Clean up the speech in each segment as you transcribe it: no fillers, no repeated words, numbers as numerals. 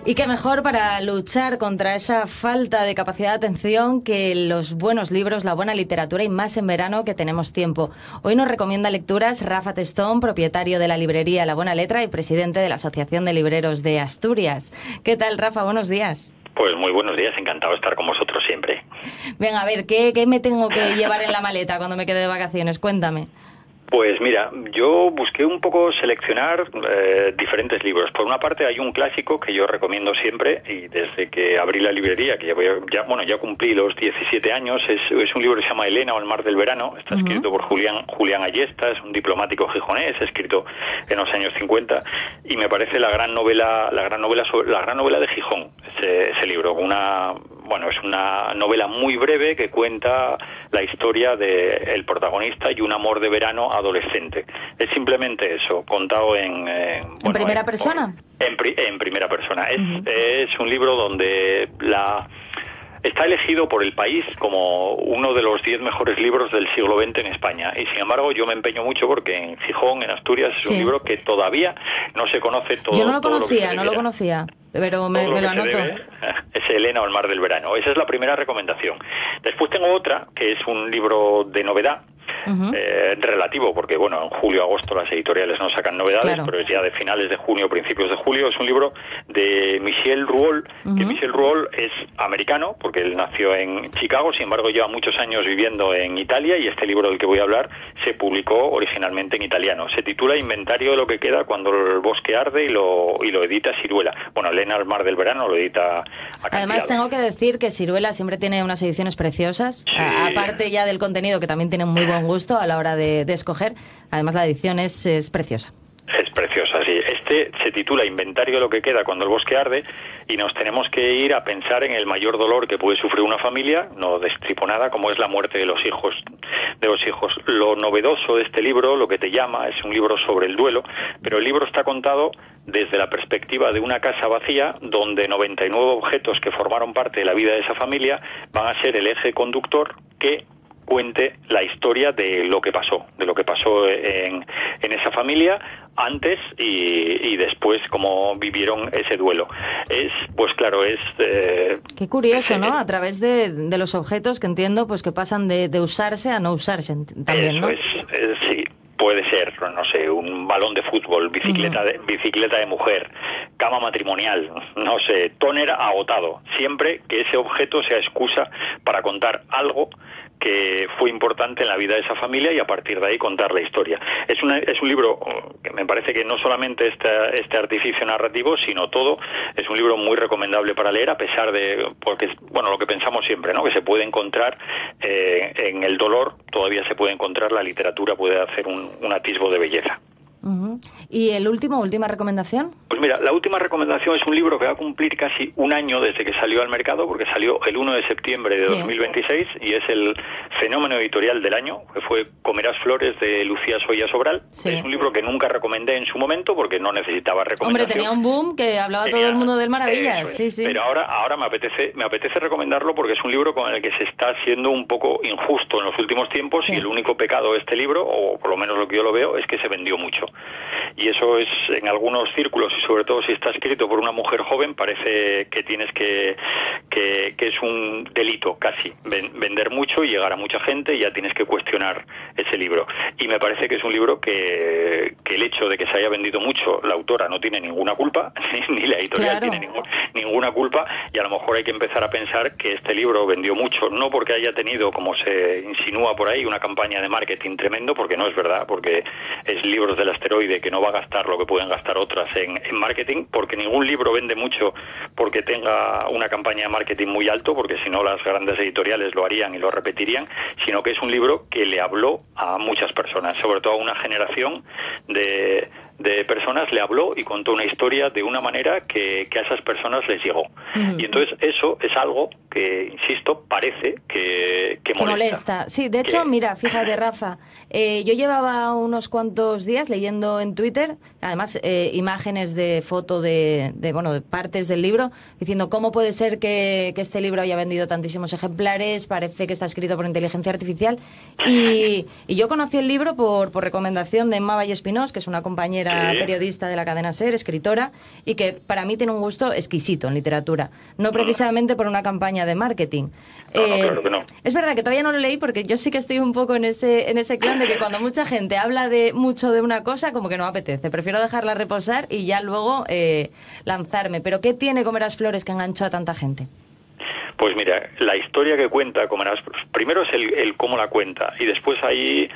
Y qué mejor para luchar contra esa falta de capacidad de atención que los buenos libros, la buena literatura y más en verano que tenemos tiempo. Hoy nos recomienda lecturas Rafa Testón, propietario de la librería La Buena Letra y presidente de la Asociación de Libreros de Asturias. ¿Qué tal, Rafa? Buenos días. Pues muy buenos días, encantado de estar con vosotros siempre. Venga, a ver, ¿qué me tengo que llevar en la maleta cuando me quede de vacaciones? Cuéntame. Pues mira, yo busqué un poco seleccionar diferentes libros. Por una parte hay un clásico que yo recomiendo siempre y desde que abrí la librería, que ya cumplí los 17 años, es un libro que se llama Elena o el mar del verano. Está escrito por Julián Ayesta, es un diplomático gijonés, escrito en los años 50 y me parece la gran novela de Gijón, ese libro. Es una novela muy breve que cuenta la historia del protagonista y un amor de verano adolescente. Es simplemente eso, contado ¿En primera persona? En primera persona. Es un libro donde está elegido por El País como uno de los 10 mejores libros del siglo XX en España. Y sin embargo yo me empeño mucho porque en Gijón, en Asturias, es un libro que todavía no se conoce todo. Yo no lo conocía, pero me lo anoto. Es Elena o el mar del verano. Esa es la primera recomendación. Después tengo otra, que es un libro de novedad, relativo, porque en julio, agosto las editoriales no sacan novedades, pero es ya de finales de junio, principios de julio. Es un libro de Michel Rouol, que Michel Rouol es americano, porque él nació en Chicago, sin embargo lleva muchos años viviendo en Italia, y este libro del que voy a hablar se publicó originalmente en italiano. Se titula Inventario de lo que queda cuando el bosque arde y lo edita Siruela. Elena al mar del verano lo edita Acantilado. Además tengo que decir que Siruela siempre tiene unas ediciones preciosas, aparte ya del contenido, que también tiene muy buen gusto a la hora de escoger. Además la edición es preciosa. Es preciosa, sí. Este se titula Inventario de lo que queda cuando el bosque arde, y nos tenemos que ir a pensar en el mayor dolor que puede sufrir una familia, no destripo nada, como es la muerte de los hijos. Lo novedoso de este libro, lo que te llama, es un libro sobre el duelo, pero el libro está contado desde la perspectiva de una casa vacía, donde 99 objetos que formaron parte de la vida de esa familia van a ser el eje conductor que cuente la historia de lo que pasó en esa familia antes y después, cómo vivieron ese duelo. Qué curioso, ¿no? A través de los objetos, que entiendo pues que pasan de usarse a no usarse también, ¿no? Sí. Puede ser, no sé, un balón de fútbol, bicicleta de mujer, cama matrimonial, no sé, tóner agotado. Siempre que ese objeto sea excusa para contar algo que fue importante en la vida de esa familia y a partir de ahí contar la historia. Es un libro que me parece que no solamente este artificio narrativo, sino todo, es un libro muy recomendable para leer, a pesar de, porque lo que pensamos siempre, ¿no? Que se puede encontrar en el dolor, todavía se puede encontrar, la literatura puede hacer un atisbo de belleza. ¿Y última recomendación? Pues mira, la última recomendación es un libro que va a cumplir casi un año desde que salió al mercado, porque salió el 1 de septiembre de 2026, y es el fenómeno editorial del año, que fue Comerás flores, de Lucía Soya Sobral. Sí. Es un libro que nunca recomendé en su momento porque no necesitaba recomendación. Hombre, tenía un boom que hablaba todo el mundo del maravillas. Sí. Pero ahora me apetece recomendarlo porque es un libro con el que se está siendo un poco injusto en los últimos tiempos, y el único pecado de este libro, o por lo menos lo que yo lo veo, es que se vendió mucho. Y eso es, en algunos círculos, y sobre todo si está escrito por una mujer joven, parece que tienes que es un delito casi vender mucho y llegar a mucha gente, y ya tienes que cuestionar ese libro. Y me parece que es un libro que el hecho de que se haya vendido mucho, la autora no tiene ninguna culpa, ni la editorial tiene ninguna culpa, y a lo mejor hay que empezar a pensar que este libro vendió mucho, no porque haya tenido, como se insinúa por ahí, una campaña de marketing tremendo, porque no es verdad, porque es Libros del Asteroide, que no va a gastar lo que pueden gastar otras en marketing, porque ningún libro vende mucho porque tenga una campaña de marketing muy alto, porque si no las grandes editoriales lo harían y lo repetirían, sino que es un libro que le habló a muchas personas, sobre todo a una generación de personas, le habló y contó una historia de una manera que a esas personas les llegó. Y entonces eso es algo que, insisto, parece que molesta. Sí, de hecho, mira, fíjate, Rafa, yo llevaba unos cuantos días leyendo en Twitter, además imágenes de foto de partes del libro, diciendo cómo puede ser que este libro haya vendido tantísimos ejemplares, parece que está escrito por inteligencia artificial, y yo conocí el libro por recomendación de Emma Valle Espinós, que es una compañera era periodista de la cadena SER, escritora, y que para mí tiene un gusto exquisito en literatura, no precisamente por una campaña de marketing. Claro que no. Es verdad que todavía no lo leí porque yo sí que estoy un poco en ese clan de que cuando mucha gente habla de mucho de una cosa, como que no me apetece. Prefiero dejarla reposar y ya luego lanzarme. ¿Pero qué tiene Comerás Flores que enganchó a tanta gente? Pues mira, la historia que cuenta Comerás, primero es el cómo la cuenta, y después ahí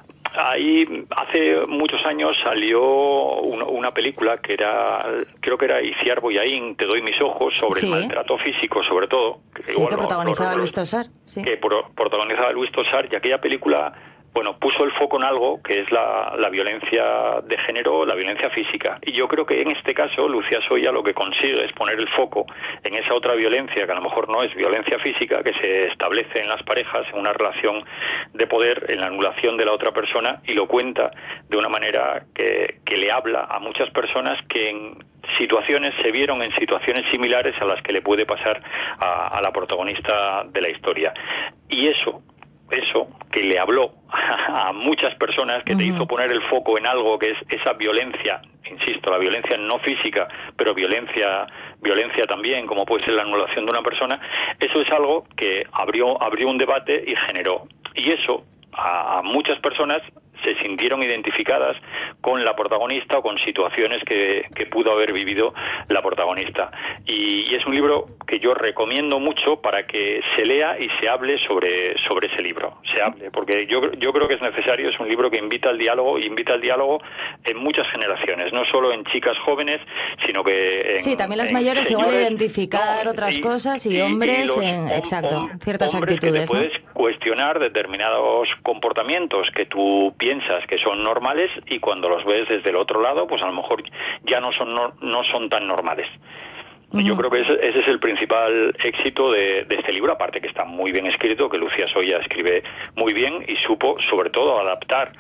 hace muchos años salió una película que creo que era Iciar Boyaín, Te doy mis ojos, sobre el maltrato físico, sobre todo. Que protagonizaba Luis Tosar. Sí. Que protagonizaba Luis Tosar, y aquella película, bueno, puso el foco en algo que es la violencia de género, la violencia física. Y yo creo que en este caso Lucía Soya lo que consigue es poner el foco en esa otra violencia, que a lo mejor no es violencia física, que se establece en las parejas, en una relación de poder, en la anulación de la otra persona, y lo cuenta de una manera que le habla a muchas personas que se vieron en situaciones similares a las que le puede pasar a la protagonista de la historia. Y eso que le habló a muchas personas, que te hizo poner el foco en algo que es esa violencia, insisto, la violencia no física, pero violencia también, como puede ser la anulación de una persona, eso es algo que abrió un debate y generó. Y eso a muchas personas se sintieron identificadas con la protagonista o con situaciones que pudo haber vivido la protagonista. Y es un libro que yo recomiendo mucho para que se lea y se hable sobre ese libro. Se hable, porque yo creo que es necesario, es un libro que invita al diálogo en muchas generaciones, no solo en chicas jóvenes, sino que sí, también las mayores igual identificar otras cosas y hombres exacto, ciertas actitudes, que te puedes cuestionar determinados comportamientos que tú piensas que son normales, y cuando los ves desde el otro lado, pues a lo mejor ya no son tan normales. Yo creo que ese es el principal éxito de este libro, aparte que está muy bien escrito, que Lucía Soya escribe muy bien y supo sobre todo adaptar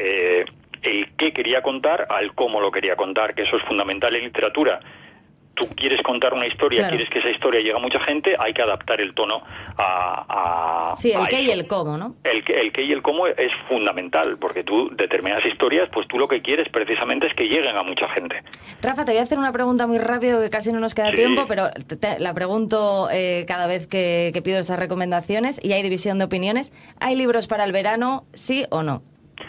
el qué quería contar al cómo lo quería contar, que eso es fundamental en literatura. Tú quieres contar una historia, claro, quieres que esa historia llegue a mucha gente, hay que adaptar el tono a sí, el qué y el cómo, ¿no? El qué y el cómo es fundamental, porque tú, determinadas historias, pues tú lo que quieres precisamente es que lleguen a mucha gente. Rafa, te voy a hacer una pregunta muy rápido, que casi no nos queda tiempo, pero la pregunto cada vez que pido esas recomendaciones, y hay división de opiniones. ¿Hay libros para el verano, sí o no?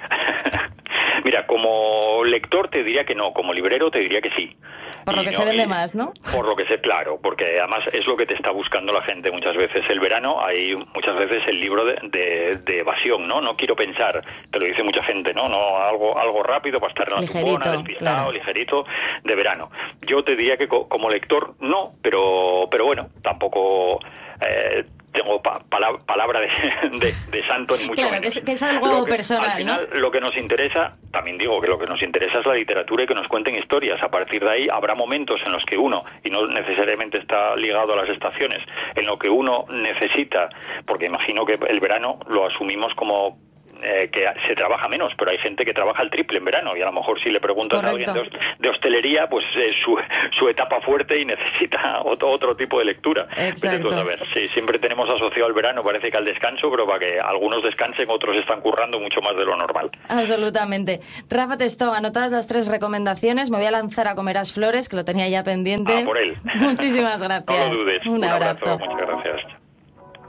Mira, como lector te diría que no, como librero te diría que sí. Por lo que se vende más, ¿no? Por lo que sé, claro, porque además es lo que te está buscando la gente muchas veces. El verano hay muchas veces el libro de evasión, ¿no? No quiero pensar, te lo dice mucha gente, ¿no? Algo rápido para estar en la tumbona, despistado, claro, ligerito, de verano. Yo te diría que como lector no, pero bueno, tampoco tengo palabra de santo ni mucho menos. Claro, que es algo personal, al final, ¿no? Lo que nos interesa, también digo que lo que nos interesa es la literatura y que nos cuenten historias. A partir de ahí habrá momentos en los que uno, y no necesariamente está ligado a las estaciones, en lo que uno necesita, porque imagino que el verano lo asumimos como que se trabaja menos, pero hay gente que trabaja el triple en verano, y a lo mejor si le preguntas Correcto. A alguien de hostelería, pues es su etapa fuerte y necesita otro tipo de lectura. Exacto. Pero, a ver, sí, siempre tenemos asociado al verano, parece que al descanso, pero para que algunos descansen, otros están currando mucho más de lo normal. Absolutamente. Rafa Testó, anotadas las 3 recomendaciones, me voy a lanzar a Comerás Flores, que lo tenía ya pendiente. Por él. Muchísimas gracias. No lo dudes. Un abrazo. Muchas gracias.